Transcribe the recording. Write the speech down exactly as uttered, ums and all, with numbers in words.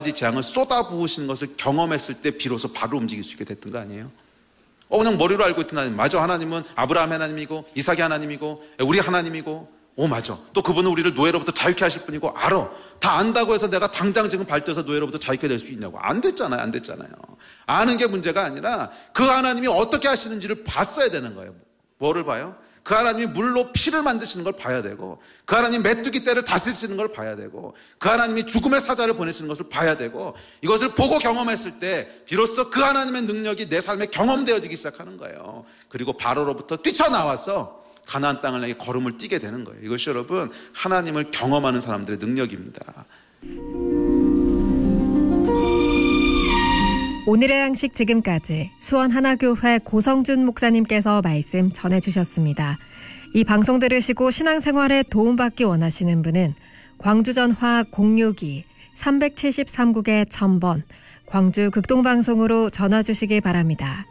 재앙을 쏟아부으시는 것을 경험했을 때 비로소 바로 움직일 수 있게 됐던 거 아니에요? 어, 그냥 머리로 알고 있던 하나님. 맞아, 하나님은 아브라함의 하나님이고 이삭의 하나님이고 우리 하나님이고, 오 맞아, 또 그분은 우리를 노예로부터 자유케 하실 분이고, 알아. 다 안다고 해서 내가 당장 지금 발떠서 노예로부터 자유케 될 수 있냐고. 안 됐잖아요. 안 됐잖아요. 아는 게 문제가 아니라 그 하나님이 어떻게 하시는지를 봤어야 되는 거예요. 뭐를 봐요? 그 하나님이 물로 피를 만드시는 걸 봐야 되고, 그 하나님 메뚜기 떼를 다스리시는 걸 봐야 되고, 그 하나님이 죽음의 사자를 보내시는 것을 봐야 되고, 이것을 보고 경험했을 때 비로소 그 하나님의 능력이 내 삶에 경험되어지기 시작하는 거예요. 그리고 바로로부터 뛰쳐나와서 가나안 땅을 향해 걸음을 뛰게 되는 거예요. 이것이 여러분 하나님을 경험하는 사람들의 능력입니다. 오늘의 양식 지금까지 수원하나교회 고성준 목사님께서 말씀 전해주셨습니다. 이 방송 들으시고 신앙생활에 도움받기 원하시는 분은 광주전화 공육이 삼칠삼 국에 천 번 광주 극동방송으로 전화 주시기 바랍니다.